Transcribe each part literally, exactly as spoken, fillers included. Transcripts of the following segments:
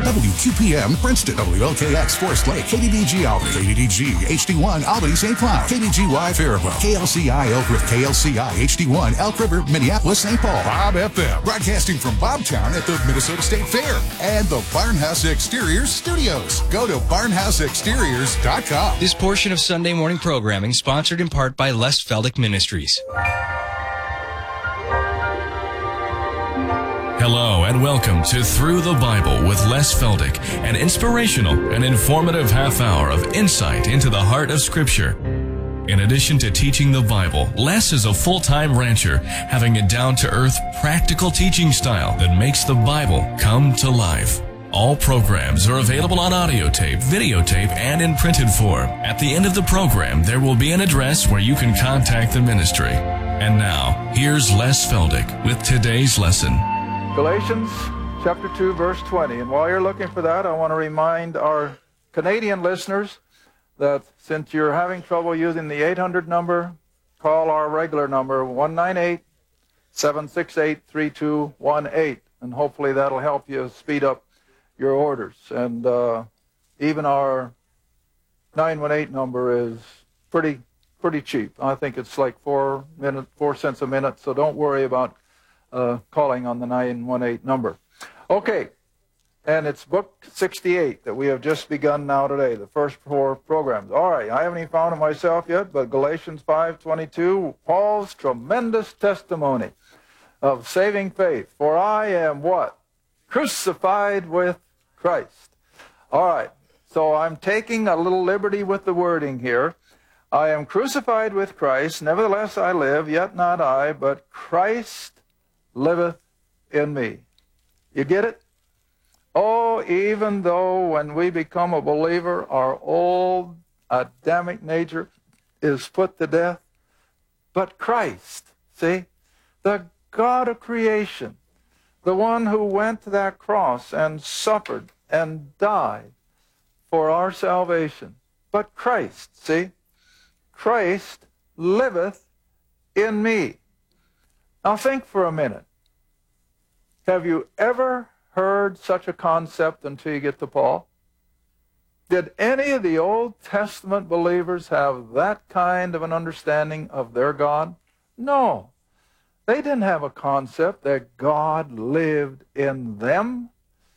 W Q P M Princeton, W L K X Forest Lake, K D D G Albany, K D D G H D one Albany Saint Cloud, K D G Y Faribault, K L C I Elk River, K L C I H D one Elk River, Minneapolis, Saint Paul, Bob F M, broadcasting from Bobtown at the Minnesota State Fair, and the Barnhouse Exteriors Studios. Go to barnhouse exteriors dot com. This portion of Sunday morning programming sponsored in part by Les Feldick Ministries. Hello and welcome to Through the Bible with Les Feldick, an inspirational and informative half hour of insight into the heart of Scripture. In addition to teaching the Bible, Les is a full-time rancher, having a down-to-earth, practical teaching style that makes the Bible come to life. All programs are available on audio tape, videotape, and in printed form. At the end of the program, there will be an address where you can contact the ministry. And now, here's Les Feldick with today's lesson. Galatians chapter two, verse twenty. And while you're looking for that, I want to remind our Canadian listeners that since you're having trouble using the eight hundred number, call our regular number, one nine eight, seven six eight, three two one eight. And hopefully that'll help you speed up your orders. And uh, even our nine one eight number is pretty pretty cheap. I think it's like four minute, four cents a minute, so don't worry about uh, calling on the nine one eight number. Okay, and it's book sixty-eight that we have just begun now today, the first four programs. All right, I haven't even found it myself yet, but Galatians five twenty-two, Paul's tremendous testimony of saving faith. For I am what? Crucified with Christ. All right, so I'm taking a little liberty with the wording here. I am crucified with Christ, nevertheless I live, yet not I, but Christ liveth in me. You get it? Oh, even though when we become a believer, our old Adamic nature is put to death, but Christ, see, the God of creation, the one who went to that cross and suffered and died for our salvation. But Christ, see, Christ liveth in me. Now think for a minute. Have you ever heard such a concept until you get to Paul? Did any of the Old Testament believers have that kind of an understanding of their God? No. They didn't have a concept that God lived in them.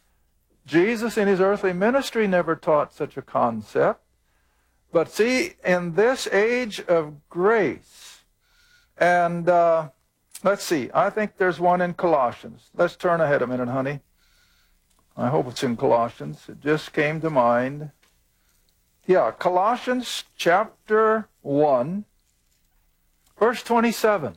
Jesus in his earthly ministry never taught such a concept. But see, in this age of grace, and uh, let's see, I think there's one in Colossians. Let's turn ahead a minute, honey. I hope it's in Colossians. It just came to mind. Yeah, Colossians chapter one, verse twenty-seven.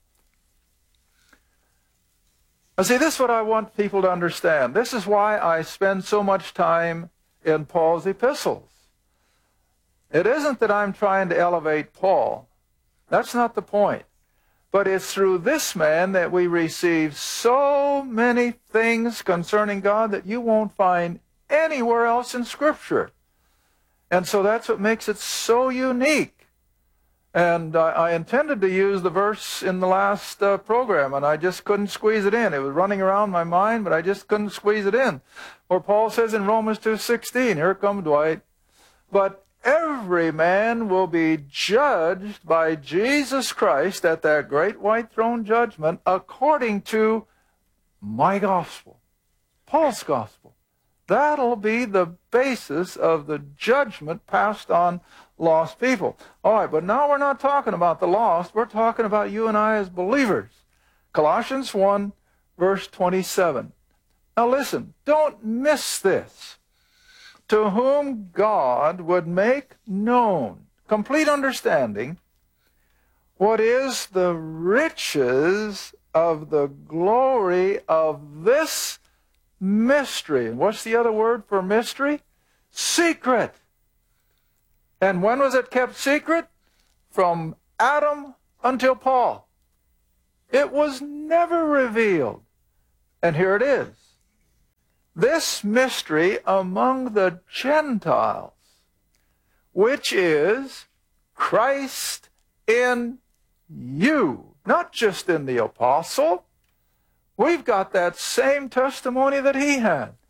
Now see, this is what I want people to understand. This is why I spend so much time in Paul's epistles. It isn't that I'm trying to elevate Paul. That's not the point. But it's through this man that we receive so many things concerning God that you won't find anywhere else in Scripture. And so that's what makes it so unique. And I, I intended to use the verse in the last uh, program, and I just couldn't squeeze it in. It was running around my mind, but I just couldn't squeeze it in. Where Paul says in Romans two sixteen, here comes Dwight, but every man will be judged by Jesus Christ at that great white throne judgment according to my gospel, Paul's gospel. That'll be the basis of the judgment passed on lost people. All right, but now we're not talking about the lost. We're talking about you and I as believers. Colossians one, verse twenty-seven. Now listen, don't miss this. To whom God would make known, complete understanding, what is the riches of the glory of this mystery. And what's the other word for mystery? Secret. And when was it kept secret? From Adam until Paul. It was never revealed. And here it is. This mystery among the Gentiles, which is Christ in you, not just in the apostle. We've got that same testimony that he had.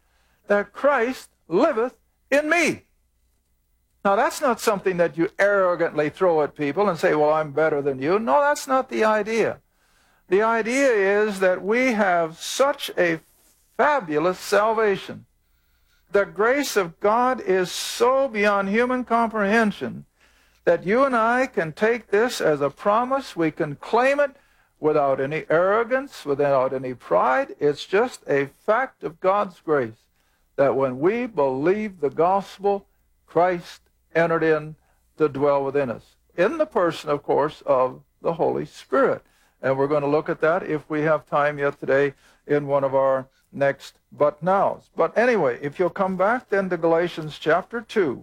that Christ liveth in me. Now, that's not something that you arrogantly throw at people and say, well, I'm better than you. No, that's not the idea. The idea is that we have such a fabulous salvation. The grace of God is so beyond human comprehension that you and I can take this as a promise. We can claim it without any arrogance, without any pride. It's just a fact of God's grace that when we believe the gospel, Christ entered in to dwell within us, in the person, of course, of the Holy Spirit. And we're going to look at that if we have time yet today in one of our next but nows. But anyway, if you'll come back then to Galatians chapter two.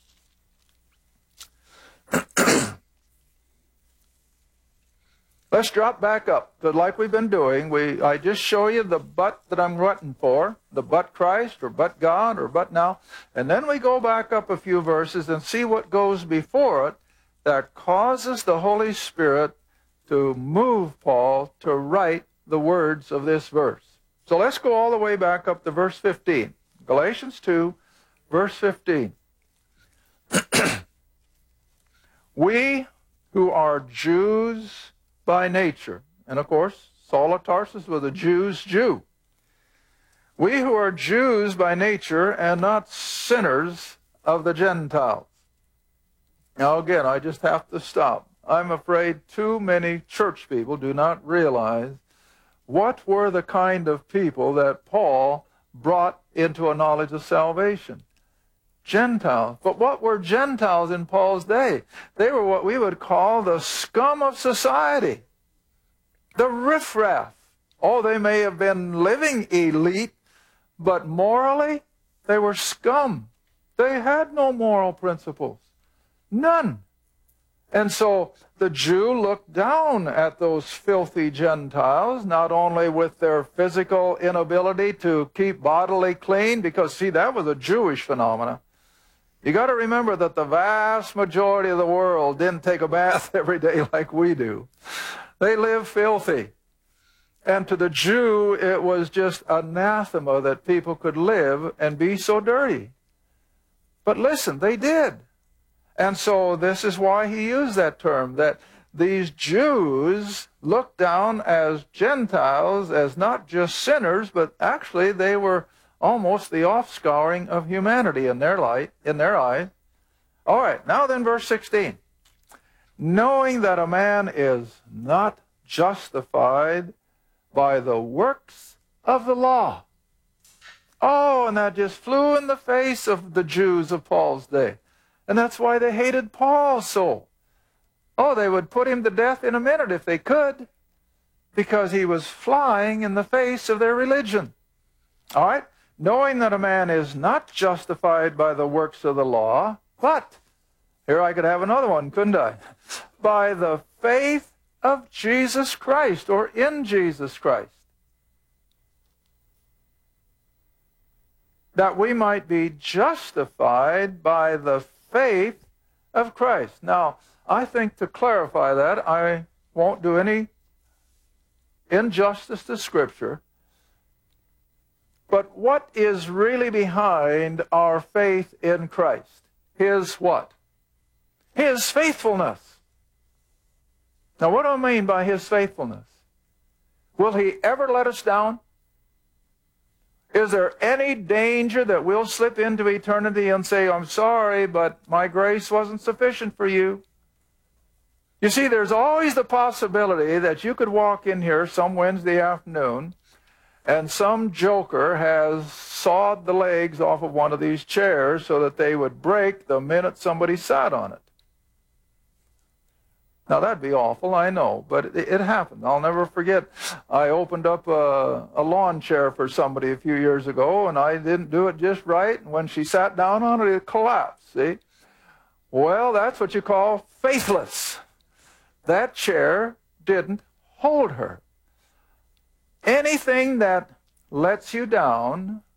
Let's drop back up to like we've been doing. We, I just show you the but that I'm waiting for, the but Christ or but God or but now. And then we go back up a few verses and see what goes before it that causes the Holy Spirit to move Paul to write the words of this verse. So let's go all the way back up to verse fifteen. Galatians two, verse fifteen. We who are Jews by nature, and of course, Saul of Tarsus was a Jew's Jew. We who are Jews by nature and not sinners of the Gentiles. Now again, I just have to stop. I'm afraid too many church people do not realize what were the kind of people that Paul brought into a knowledge of salvation. Gentiles. But what were Gentiles in Paul's day? They were what we would call the scum of society, the riffraff. Oh, they may have been living elite, but morally, they were scum. They had no moral principles. None. And so the Jew looked down at those filthy Gentiles, not only with their physical inability to keep bodily clean, because, see, that was a Jewish phenomenon. You got to remember that the vast majority of the world didn't take a bath every day like we do. They lived filthy. And to the Jew, it was just anathema that people could live and be so dirty. But listen, they did. And so this is why he used that term, that these Jews looked down as Gentiles, as not just sinners, but actually they were almost the offscouring of humanity in their light, in their eyes. All right, now then verse sixteen. Knowing that a man is not justified by the works of the law. Oh, and that just flew in the face of the Jews of Paul's day. And that's why they hated Paul so. Oh, they would put him to death in a minute if they could, because he was flying in the face of their religion. All right? Knowing that a man is not justified by the works of the law, but, here I could have another one, couldn't I? By the faith of Jesus Christ, or in Jesus Christ. That we might be justified by the faith of Christ. Now, I think to clarify that, I won't do any injustice to Scripture. But what is really behind our faith in Christ? His what? His faithfulness. Now, what do I mean by His faithfulness? Will He ever let us down? Is there any danger that we'll slip into eternity and say, I'm sorry, but my grace wasn't sufficient for you? You see, there's always the possibility that you could walk in here some Wednesday afternoon and some joker has sawed the legs off of one of these chairs so that they would break the minute somebody sat on it. Now, that'd be awful, I know, but it, it happened. I'll never forget, I opened up a, a lawn chair for somebody a few years ago, and I didn't do it just right, and when she sat down on it, it collapsed, see? Well, that's what you call faithless. That chair didn't hold her. Anything that lets you down